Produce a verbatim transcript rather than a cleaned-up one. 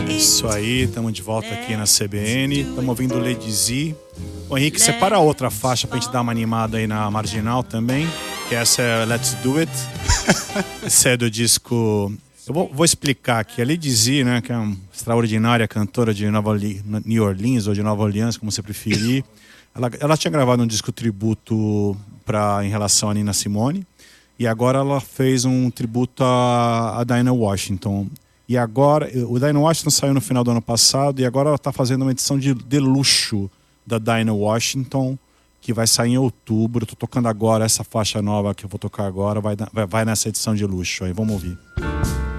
Isso aí, estamos de volta aqui na C B N. Estamos ouvindo Lady Z. Ô Henrique, separa outra faixa pra gente dar uma animada aí na marginal também. Que essa é Let's Do It. Esse é do disco... Eu vou, vou explicar aqui. A Lady Z, né, que é uma extraordinária cantora de Nova New Orleans, ou de Nova Orleans, como você preferir. Ela, ela tinha gravado um disco tributo pra, em relação a Nina Simone. E agora ela fez um tributo a, a Dinah Washington. E agora, o Dinah Washington saiu no final do ano passado e agora ela está fazendo uma edição de, de luxo da Dinah Washington, que vai sair em outubro. Estou tocando agora essa faixa nova que eu vou tocar agora, vai, vai, vai nessa edição de luxo aí, vamos ouvir.